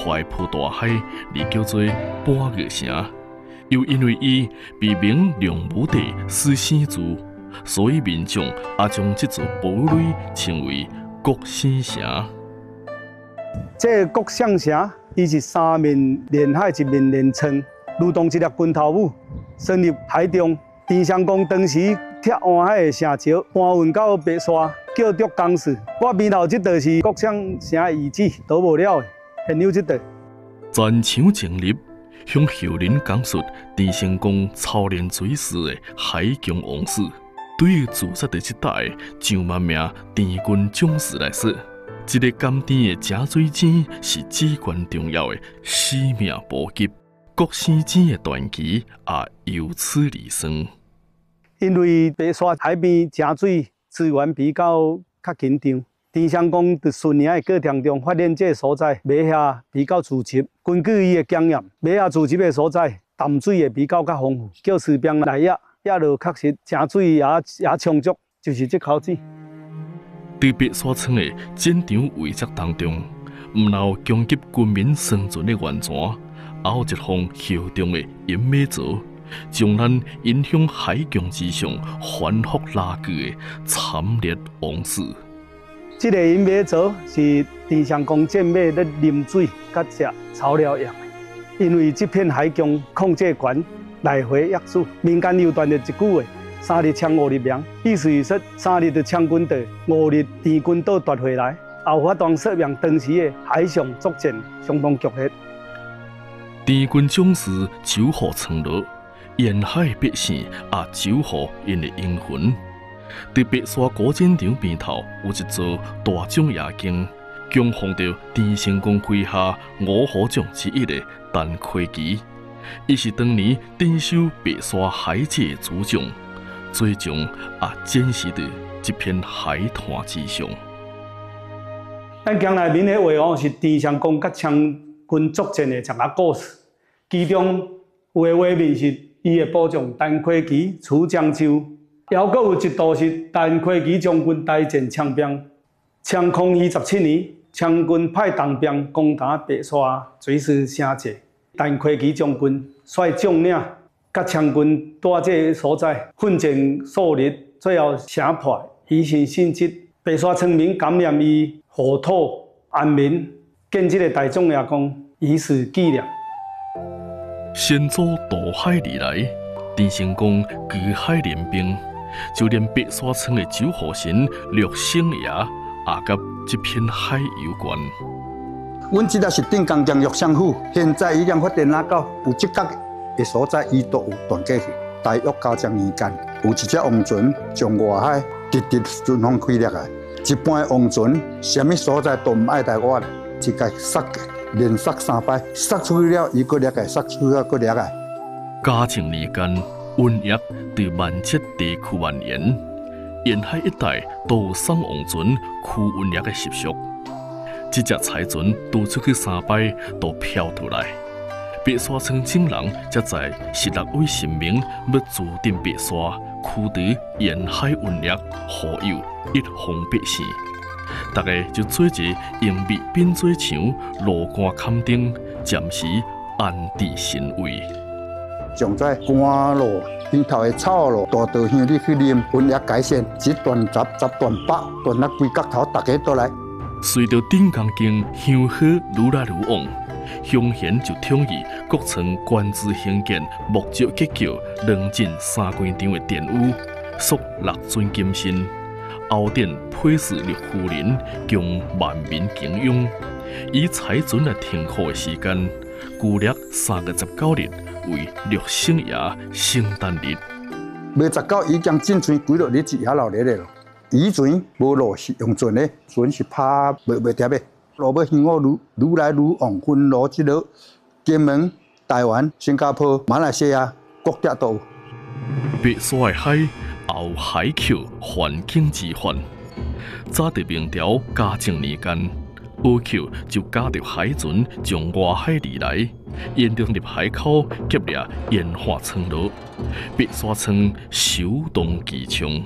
怀抱大海，而叫做半月城。又因为伊被明亮武帝私生子，所以民众也将这座堡垒称为国生城。 这国生城，伊是三面连海，一面连川，如同一粒拳头母，深入海中。郑襄公当时拆湾海的城桥，搬运到白沙，叫做工事。我边头这道是国生城遗址，倒无了的，现有这道。 全场成立，向后人讲述郑襄公操练水师的海强王史。对于自杀在这代上万名郑军将士来说，这个甘甜的井水井是至关重要的使命补给。国生井的传奇也由此而生。 因为白沙海边井水资源比较紧张，郑襄公在巡营的过程中发现这个所在尾下比较自集。根据伊的经验，尾下自集的所在淡水也比较丰富，叫士兵来压落确实井水也充足，就是这口子。 在白沙村的战场围剿当中，唔留攻击军民生存的源泉。也有一方厚重的银马槽，将咱引向海疆之上反复拉锯的惨烈往事。 这个银马槽是郑襄公战马咧啉水、甲食草料用的。因为这片海疆控制权来回约束，民间流传着一句话：3日枪5日亡，意思是说3日就枪军到，5日郑军倒夺回来，也有法当说明当时的海上作战相当剧烈。 郑军将士守护村落，沿海百姓也守护因的英魂。在白沙古战场边头有一座大钟夜景，供奉着郑襄公麾下5虎将之一的陈魁奇，伊是当年镇守白沙海界的主将，最终也战死在这片海滩之上。 咱江内面的话是郑襄公甲羌军作战的一个故事，其中有个画面是伊的部将陈魁奇出漳州，还佫有一度是陈魁奇将军大战羌兵。羌康熙17年，羌军派重兵攻打白沙水师城寨，陈魁奇将军率将领甲羌军在这个所在奋战数日，最后城破，以身殉职。白沙村民感念伊护土安民，建这个大钟爷公以示纪念。 先祖渡海而来，郑襄公居海练兵，就连白沙村的守护神陆星爷也甲这片海有关。 阮这是镇江江玉相府，现在已经发展到有这角的所在，伊都有团结去。大约900年间，有一只王船从外海直顺风开入来。一般的王船，什么所在都唔爱带我，一个塞连塞3摆，塞出去了，伊搁掠个，塞出去了，搁掠个。 嘉靖年间，瘟疫对万浙地区蔓延，沿海一带都有送王船驱瘟疫的习俗。这只彩船渡出去3摆，都飘倒来。白沙村镇人才在16位神明要注定白沙，驱除沿海瘟疫，护佑一方百姓。大家就做一用米变做墙，路杆坎顶，暂时安置神位。 从在官路边头的草路大道向你去啉瘟疫改善，一段10段100段啊，规角头大家都来。 随着镇江经香火愈来愈旺。乡贤就统一各村官资兴建木造结构2进3间场的殿宇，塑6尊金身。后殿配祀绿夫人，供万民敬仰。以彩船来停靠的时间，旧历3月19日为陆星爷圣诞日。 月19已经进船几落日子也留咧了。渔船无路是用船的，船是拍袂贴的。路要向我愈来愈旺，分路即落，金门、台湾、新加坡、马来西亚各地都有。 白沙的海也有海口环境之患。早在明朝嘉靖年间，澳口就驾着海船从外海而来，沿着入海口劫掠烟花村落，白沙村首当其冲。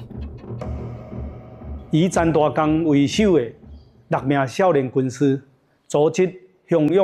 以陈大公为首的6名少年军师，组织汹涌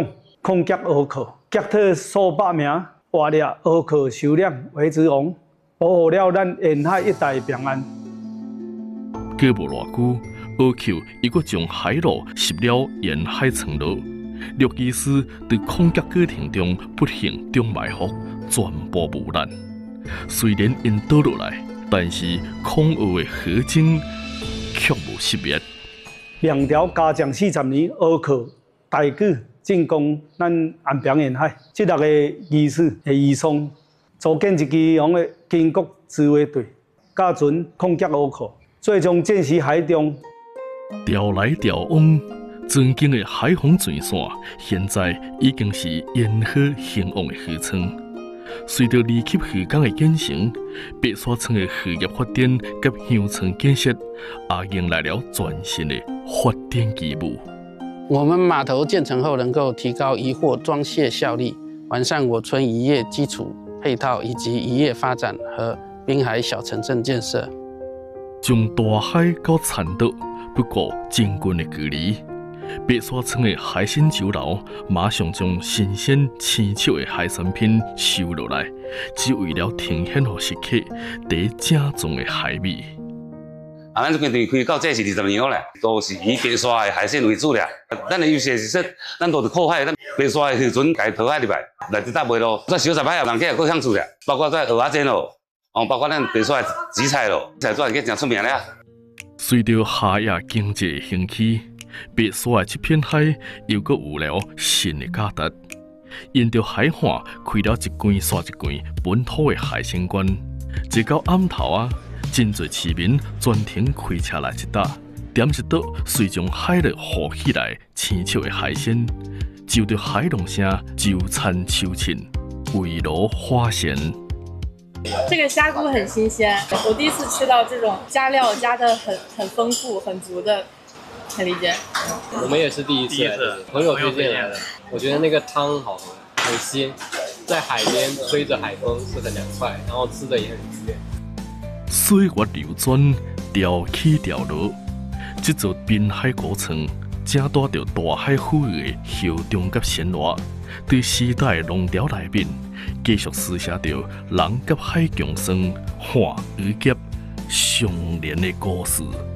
空夹河口，夹特数百名活掠河口首领为之王，保护了咱沿海一带平安。 过无偌久，河口又搁将海路涉了沿海层路，陆基斯在空夹过程中不幸中埋伏，全部无难。虽然因倒落来，但是空俄的河精却无熄灭。 明朝嘉靖40年，河口大举进攻咱安平沿海，这6个义士的义丧，组建一支勇的建国自卫队，驾船空夹河口，最终战死海中。 调来调往，曾经的海防船线，现在已经是沿河兴旺的河村。随着二级河港的建成，白沙村的渔业发展及乡村建设，也迎来了全新的发展机遇。 我们码头建成后，能够提高渔获装卸效率，完善我村渔业基础配套以及渔业发展和滨海小城镇建设。 从大海到产岛，不过真近的距离。白沙村的海鲜酒楼马上将新鲜青炒的海产品收落来，只为了呈现给食客第正宗的海味。 咱这间店开到这是20年了，都是以白沙的海鲜为主了。咱的优势是说，咱都是靠海，咱白沙的渔船家拖海入来，来这搭卖咯。这小海有人去各乡处了，包括在蚵仔煎咯，包括咱白沙的紫菜咯，菜做也真出名了。 随着海业经济的兴起，白沙的这片海又搁有了新的价值。因着海岸开了一关刷一关本土的海鲜馆，一到暗头啊，真侪市民专程开车来这搭，点一道随将海螺浮起来青炒的海鲜，就着海浪声就餐秋凊，围炉花鲜。 这个虾菇很新鲜，我第一次吃到这种加料加的很丰富、很足的。很理解， 我们也是第一次，朋友推荐来的。我觉得那个汤好喝，很鲜，在海边吹着海风是很凉快，然后吃的也很愉悦。 水月流转，潮起潮落，这座滨海古城正带着大海赋予的嚣张甲鲜活，对时代的浪潮来面，继续书写着人甲海共生、化与劫相连的故事。